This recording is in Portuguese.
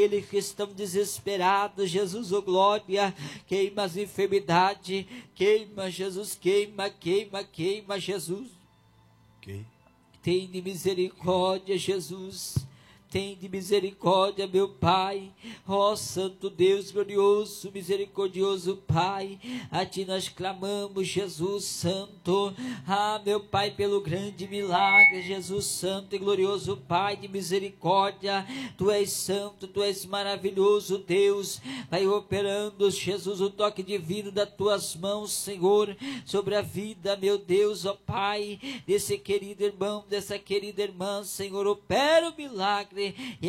Eles que estão desesperados, Jesus, oh glória, queima as enfermidades, queima, Jesus, queima, queima, queima, Jesus. Tem de misericórdia, Jesus. Tem de misericórdia, meu Pai. Ó Santo Deus glorioso, misericordioso Pai, a Ti nós clamamos, Jesus Santo. Ah, meu Pai, pelo grande milagre, Jesus Santo e glorioso Pai de misericórdia. Tu és santo, Tu és maravilhoso, Deus. Vai operando, Jesus, o toque divino das Tuas mãos, Senhor, sobre a vida, meu Deus, ó Pai, desse querido irmão, dessa querida irmã, Senhor. Opera o milagre e